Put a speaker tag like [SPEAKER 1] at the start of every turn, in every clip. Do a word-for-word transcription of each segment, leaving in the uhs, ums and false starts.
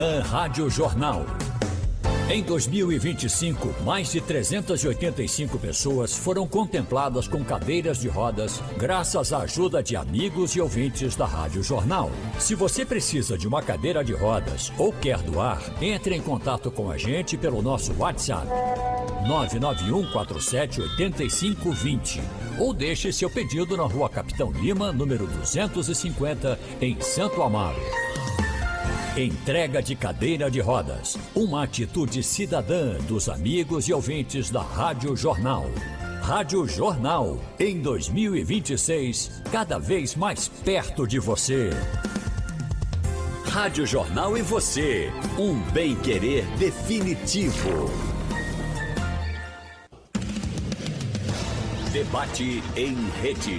[SPEAKER 1] Rádio Jornal. Em dois mil e vinte e cinco, mais de trezentas e oitenta e cinco pessoas foram contempladas com cadeiras de rodas, graças à ajuda de amigos e ouvintes da Rádio Jornal. Se você precisa de uma cadeira de rodas ou quer doar, entre em contato com a gente pelo nosso WhatsApp nove nove um quatro sete oito cinco dois zero ou deixe seu pedido na Rua Capitão Lima, número duzentos e cinquenta, em Santo Amaro. Entrega de cadeira de rodas, uma atitude cidadã dos amigos e ouvintes da Rádio Jornal. Rádio Jornal, em dois mil e vinte e seis, cada vez mais perto de você. Rádio Jornal e você, um bem-querer definitivo. Debate em rede.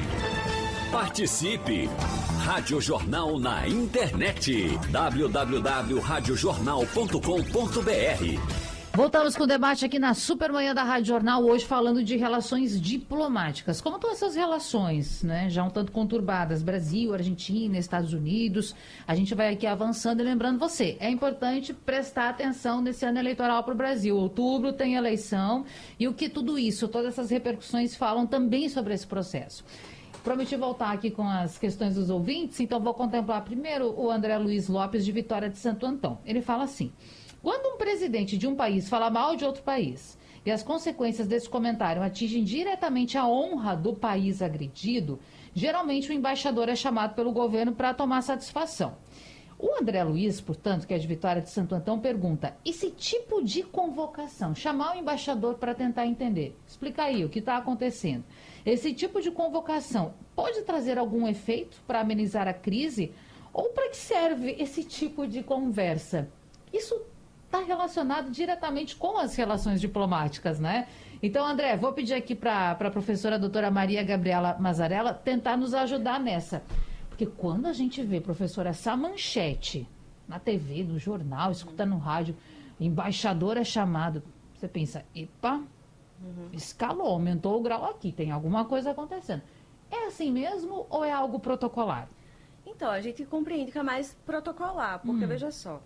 [SPEAKER 1] Participe! Rádio Jornal na internet. w w w ponto rádio jornal ponto com ponto b r.
[SPEAKER 2] Voltamos com o debate aqui na Supermanhã da Rádio Jornal, hoje falando de relações diplomáticas. Como estão essas relações, né? Já um tanto conturbadas, Brasil, Argentina, Estados Unidos. A gente vai aqui avançando e lembrando você, é importante prestar atenção nesse ano eleitoral para o Brasil. Outubro tem eleição e o que tudo isso, todas essas repercussões falam também sobre esse processo. Prometi voltar aqui com as questões dos ouvintes, então vou contemplar primeiro o André Luiz Lopes, de Vitória de Santo Antão. Ele fala assim: quando um presidente de um país fala mal de outro país e as consequências desse comentário atingem diretamente a honra do país agredido, geralmente o embaixador é chamado pelo governo para tomar satisfação. O André Luiz, portanto, que é de Vitória de Santo Antão, pergunta: esse tipo de convocação, chamar o embaixador para tentar entender, explica aí o que está acontecendo. Esse tipo de convocação pode trazer algum efeito para amenizar a crise? Ou para que serve esse tipo de conversa? Isso está relacionado diretamente com as relações diplomáticas, né? Então, André, vou pedir aqui para a professora doutora Maria Gabriela Mazzarella tentar nos ajudar nessa. Porque quando a gente vê, professora, essa manchete na T V, no jornal, escuta no rádio, embaixador é chamado, você pensa, epa, uhum. escalou, aumentou o grau aqui, tem alguma coisa acontecendo. É assim mesmo ou é algo protocolar?
[SPEAKER 3] Então, a gente compreende que é mais protocolar, porque hum. veja só,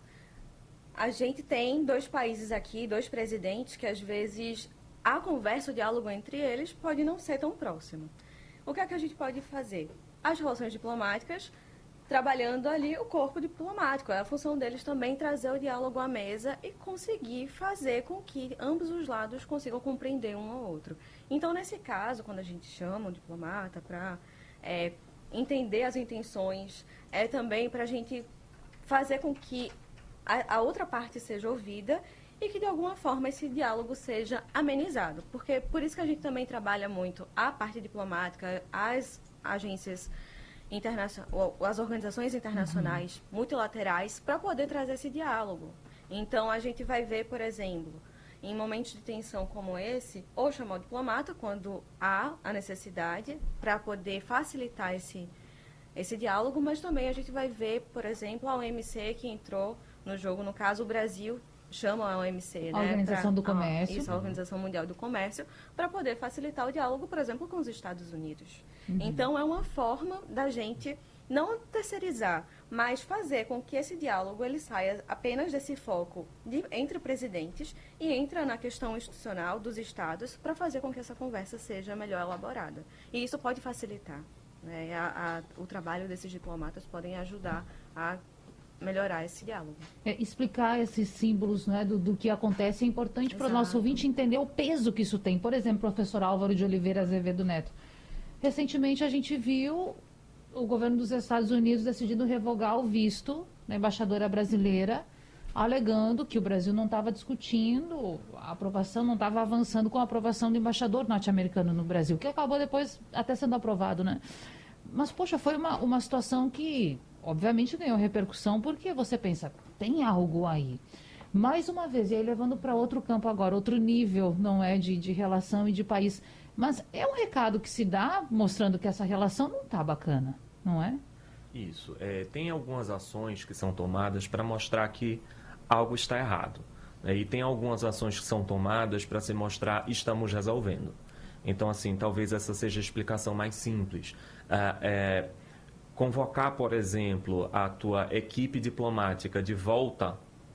[SPEAKER 3] a gente tem dois países aqui, dois presidentes, que às vezes a conversa, o diálogo entre eles pode não ser tão próximo. O que é que a gente pode fazer? As relações diplomáticas, trabalhando ali o corpo diplomático. É a função deles também trazer o diálogo à mesa e conseguir fazer com que ambos os lados consigam compreender um ao outro. Então, nesse caso, quando a gente chama um diplomata para é, entender as intenções, é também para a gente fazer com que a, a outra parte seja ouvida e que, de alguma forma, esse diálogo seja amenizado. Porque por isso que a gente também trabalha muito a parte diplomática, as agências internacionais, as organizações internacionais uhum. multilaterais, para poder trazer esse diálogo. Então, a gente vai ver, por exemplo, em momentos de tensão como esse, ou chamar o diplomata quando há a necessidade para poder facilitar esse, esse diálogo, mas também a gente vai ver, por exemplo, a O M C que entrou no jogo, no caso, o Brasil chama a O M C,
[SPEAKER 2] a
[SPEAKER 3] né?
[SPEAKER 2] Organização
[SPEAKER 3] pra,
[SPEAKER 2] do Comércio.
[SPEAKER 3] A, isso, a Organização Mundial do Comércio, para poder facilitar o diálogo, por exemplo, com os Estados Unidos. Uhum. Então, é uma forma da gente não terceirizar, mas fazer com que esse diálogo ele saia apenas desse foco de, entre presidentes e entra na questão institucional dos Estados para fazer com que essa conversa seja melhor elaborada. E isso pode facilitar, né? a, a, o trabalho desses diplomatas podem ajudar a melhorar esse diálogo.
[SPEAKER 2] É, explicar esses símbolos, né, do, do que acontece é importante para o nosso ouvinte entender o peso que isso tem. Por exemplo, professor Álvaro de Oliveira Azevedo Neto. Recentemente a gente viu o governo dos Estados Unidos decidindo revogar o visto da embaixadora brasileira, alegando que o Brasil não estava discutindo a aprovação, não estava avançando com a aprovação do embaixador norte-americano no Brasil, que acabou depois até sendo aprovado, né? Mas, poxa, foi uma, uma situação que, obviamente, ganhou repercussão, porque você pensa, tem algo aí. Mais uma vez, e aí levando para outro campo agora, outro nível, não é, de, de relação e de país. Mas é um recado que se dá mostrando que essa relação não está bacana, não é?
[SPEAKER 4] Isso. É, tem algumas ações que são tomadas para mostrar que algo está errado. Né? E tem algumas ações que são tomadas para se mostrar estamos resolvendo. Então, assim, talvez essa seja a explicação mais simples. Ah, é, convocar, por exemplo, a tua equipe diplomática de volta